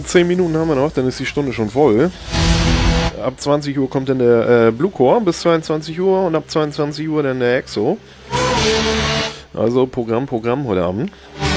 10 Minuten haben wir noch, dann ist die Stunde schon voll. Ab 20 Uhr kommt dann der Bluecore bis 22 Uhr und ab 22 Uhr dann der EXO. Also Programm heute Abend.